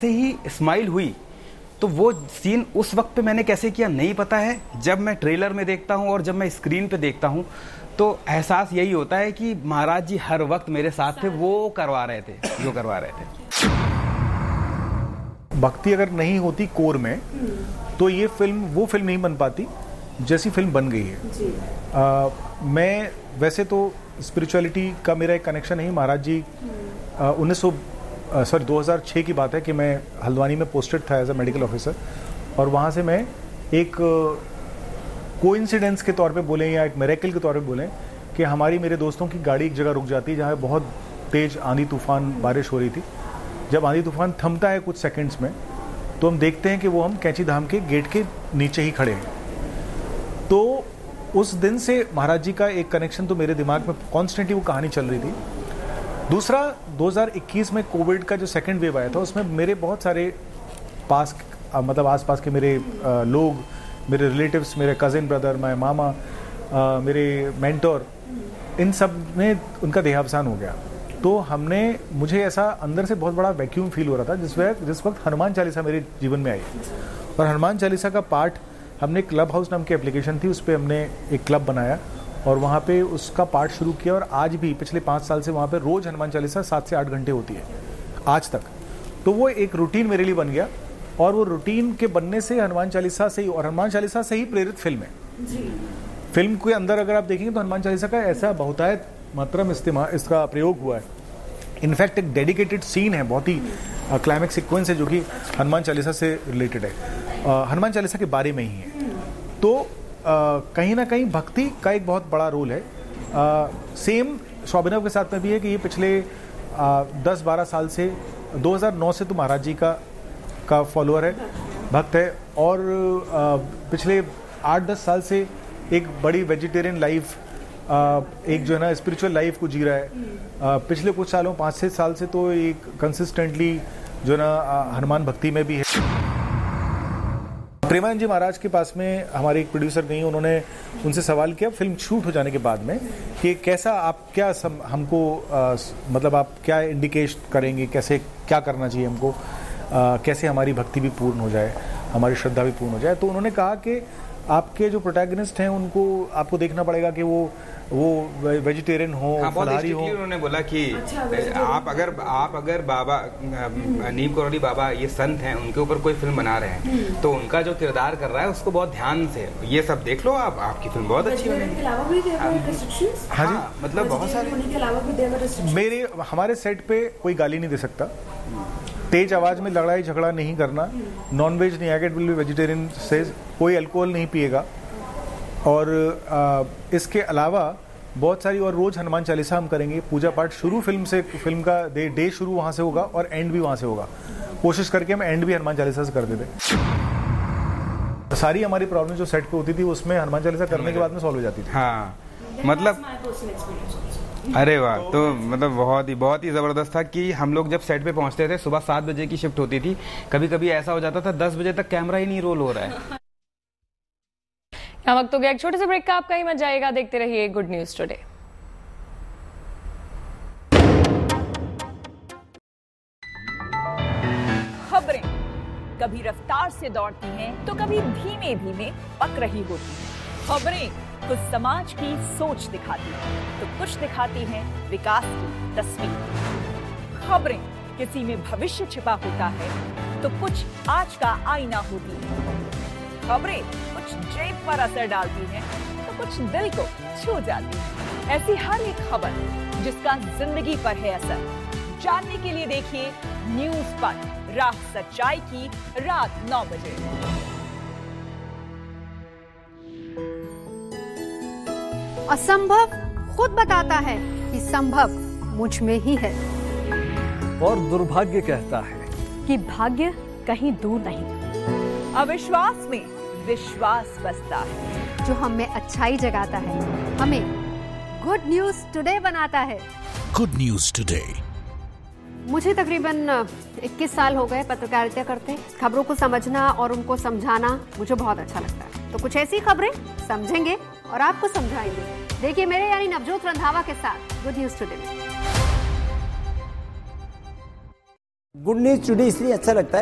से ही स्माइल हुई तो वो सीन उस वक्त पे मैंने कैसे किया नहीं पता है। जब मैं ट्रेलर में देखता हूँ और जब मैं स्क्रीन पे देखता हूँ तो एहसास यही होता है कि महाराज जी हर वक्त मेरे साथ थे, वो करवा रहे थे जो करवा रहे थे। भक्ति अगर नहीं होती कोर में तो ये फिल्म वो फिल्म नहीं बन पाती जैसी फिल्म बन गई है। मैं वैसे तो स्पिरिचुअलिटी का मेरा एक कनेक्शन है। महाराज जी 2006 की बात है कि मैं हल्द्वानी में पोस्टेड था एज अ मेडिकल ऑफिसर, और वहाँ से मैं एक कोइंसिडेंस के तौर पे बोलें या एक मिरेकल के तौर पे बोलें कि मेरे दोस्तों की गाड़ी एक जगह रुक जाती है जहाँ बहुत तेज़ आंधी तूफान बारिश हो रही थी। जब आंधी तूफान थमता है कुछ सेकंड्स में तो हम देखते हैं कि वो हम कैंची धाम के गेट के नीचे ही खड़े हैं। तो उस दिन से महाराज जी का एक कनेक्शन तो मेरे दिमाग में कॉन्स्टेंटली वो कहानी चल रही थी। दूसरा 2021 में कोविड का जो सेकंड वेव आया था उसमें मेरे बहुत सारे आसपास के मेरे लोग, मेरे रिलेटिव्स, मेरे कज़िन ब्रदर, मेरे मामा, मेरे मेंटोर, इन सब में उनका देहावसान हो गया। तो मुझे ऐसा अंदर से बहुत बड़ा वैक्यूम फील हो रहा था जिस वक्त हनुमान चालीसा मेरे जीवन में आई। और हनुमान चालीसा का पाठ हमने क्लब हाउस नाम की एप्लीकेशन थी, उस पर हमने एक क्लब बनाया और वहाँ पे उसका पाठ शुरू किया। और आज भी पिछले 5 साल से वहाँ पे रोज़ हनुमान चालीसा 7 से 8 घंटे होती है आज तक। तो वो एक रूटीन मेरे लिए बन गया, और वो रूटीन के बनने से हनुमान चालीसा से ही प्रेरित फिल्म है। फिल्म के अंदर अगर आप देखेंगे तो हनुमान चालीसा का ऐसा बहुतायत मात्रा में इसका प्रयोग हुआ है। इनफैक्ट एक डेडिकेटेड सीन है, बहुत ही क्लाइमेक्स सीक्वेंस है जो कि हनुमान चालीसा से रिलेटेड है, हनुमान चालीसा के बारे में ही है। तो कहीं ना कहीं भक्ति का एक बहुत बड़ा रोल है। सेम शोभिनव के साथ में भी है कि ये पिछले 10-12 साल से 2009 से तो महाराज जी का फॉलोअर है, भक्त है, और पिछले 8-10 साल से एक बड़ी वेजिटेरियन लाइफ, एक जो है ना स्पिरिचुअल लाइफ को जी रहा है। पिछले कुछ सालों 5-6 साल से तो एक कंसिस्टेंटली जो है ना हनुमान भक्ति में भी है। प्रेमानंद जी महाराज के पास में हमारे एक प्रोड्यूसर गई, उन्होंने उनसे सवाल किया फिल्म शूट हो जाने के बाद में कि कैसा आप क्या हमको मतलब आप क्या इंडिकेट करेंगे, कैसे क्या करना चाहिए हमको, कैसे हमारी भक्ति भी पूर्ण हो जाए, हमारी श्रद्धा भी पूर्ण हो जाए। तो उन्होंने कहा कि आपके जो प्रोटैगनिस्ट हैं उनको आपको देखना पड़ेगा कि वो वेजिटेरियन हो, फलाहारी हो। उन्होंने बोला कि आप अगर बाबा नीम करौली बाबा ये संत हैं, उनके ऊपर कोई फिल्म बना रहे हैं तो उनका जो किरदार कर रहा है उसको बहुत ध्यान से ये सब देख लो, आपकी फिल्म बहुत अच्छी बनेगी। हाँ जी, मतलब बहुत सारे हमारे सेट पे कोई गाली नहीं दे सकता, तेज आवाज में लड़ाई झगड़ा नहीं करना, नॉनवेज नहीं, agate will be vegetarian says, कोई अल्कोहल नहीं पिएगा। और इसके अलावा बहुत सारी और रोज हनुमान चालीसा हम करेंगे, पूजा पाठ शुरू फिल्म का डे शुरू वहां से होगा और एंड भी वहां से होगा। कोशिश करके हम एंड भी हनुमान चालीसा से कर देते। सारी हमारी प्रॉब्लम जो सेट पे होती थी उसमें हनुमान चालीसा करने के बाद में सॉल्व हो जाती थी। हाँ, मतलब अरे वाह, तो मतलब बहुत ही जबरदस्त था कि हम लोग जब सेट पे पहुंचते थे, सुबह 7 बजे की शिफ्ट होती थी, कभी कभी ऐसा हो जाता था 10 बजे तक कैमरा ही नहीं रोल हो रहा है। वक्त हो गया एक छोटे से ब्रेक का, आप कहीं मत जाइएगा, देखते रहिए गुड न्यूज टुडे। खबरें कभी रफ्तार से दौड़ती हैं तो कभी धीमे धीमे पक रही होती हैं। खबरें कुछ समाज की सोच दिखाती हैं तो कुछ दिखाती हैं विकास की तस्वीर। खबरें किसी में भविष्य छिपा होता है तो कुछ आज का आईना होती है। खबरें कुछ जेब पर असर डालती हैं तो कुछ दिल को छू जाती है। ऐसी हर एक खबर जिसका जिंदगी पर है असर, जानने के लिए देखिए न्यूज़ पर, राह सच्चाई की, रात 9 बजे। असंभव खुद बताता है कि संभव मुझ में ही है, और दुर्भाग्य कहता है कि भाग्य कहीं दूर नहीं। अविश्वास में विश्वास बसता है, जो हमें अच्छाई जगाता है, हमें गुड न्यूज टुडे बनाता है। Good news today. मुझे तकरीबन 21 साल हो गए पत्रकारिता करते। खबरों को समझना और उनको समझाना मुझे बहुत अच्छा लगता है। तो कुछ ऐसी खबरें समझेंगे और आपको समझाएंगे। देखिए मेरे यानी नवजोत रंधावा के साथ गुड न्यूज टुडे में। गुड न्यूज टुडे इसलिए अच्छा लगता है